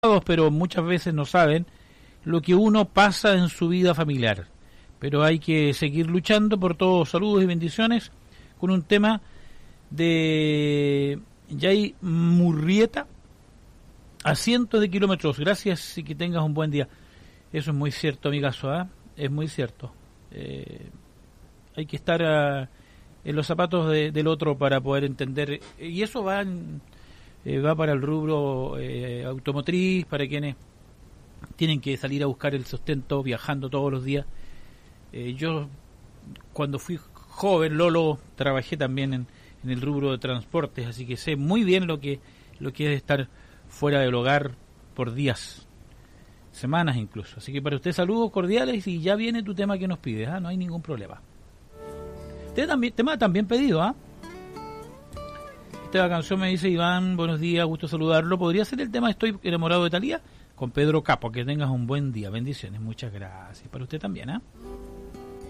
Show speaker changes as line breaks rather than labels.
pero muchas veces no saben lo que uno pasa en su vida familiar. Pero hay que seguir luchando por todos. Saludos y bendiciones con un tema de Jay Murrieta a cientos de kilómetros. Gracias y que tengas un buen día. Eso es muy cierto, amigazo, ¿eh? Es muy cierto. Hay que estar en los zapatos del otro para poder entender. Y eso va para el rubro automotriz, para quienes tienen que salir a buscar el sustento viajando todos los días. Yo, cuando fui joven, Lolo, trabajé también en el rubro de transportes, así que sé muy bien lo que es estar fuera del hogar por días, semanas incluso. Así que para usted saludos cordiales y ya viene tu tema que nos pides, no hay ningún problema. Tema también pedido, Esta canción me dice Iván, buenos días, gusto saludarlo. ¿Podría ser el tema Estoy enamorado de Thalía? Con Pedro Capo, que tengas un buen día, bendiciones, muchas gracias. Para usted también,